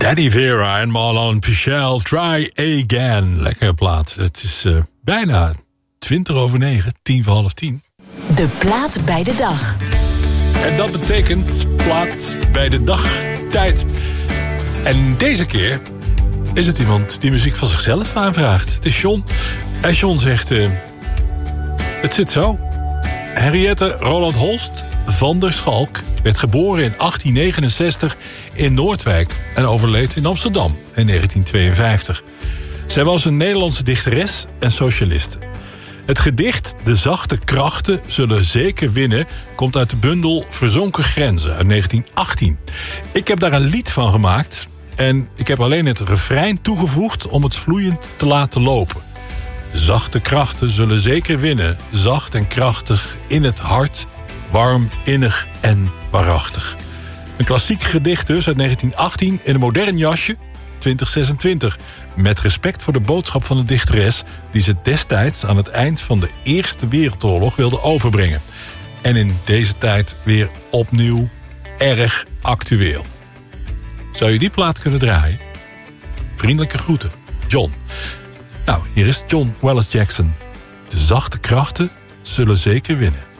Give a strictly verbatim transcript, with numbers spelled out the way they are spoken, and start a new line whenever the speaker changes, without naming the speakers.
Danny Vera en Marlon Pichel, Try Again. Lekkere plaat. Het is uh, bijna twintig over negen, tien voor half tien.
De plaat bij de dag.
En dat betekent plaat bij de dag tijd. En deze keer is het iemand die muziek van zichzelf aanvraagt. Het is John. En John zegt, uh, het zit zo. Henriette Roland Holst van der Schalk werd geboren in achttien negenenzestig in Noordwijk en overleed in Amsterdam in negentien tweeënvijftig. Zij was een Nederlandse dichteres en socialiste. Het gedicht De zachte krachten zullen zeker winnen komt uit de bundel Verzonken grenzen uit negentien achttien. Ik heb daar een lied van gemaakt en ik heb alleen het refrein toegevoegd om het vloeiend te laten lopen. Zachte krachten zullen zeker winnen, zacht en krachtig in het hart, warm, innig en waarachtig. Een klassiek gedicht dus uit negentien achttien in een modern jasje, twintig zesentwintig. Met respect voor de boodschap van de dichteres die ze destijds aan het eind van de Eerste Wereldoorlog wilde overbrengen. En in deze tijd weer opnieuw erg actueel. Zou je die plaat kunnen draaien? Vriendelijke groeten, John. Nou, hier is John Wallace Jackson. De zachte krachten zullen zeker winnen.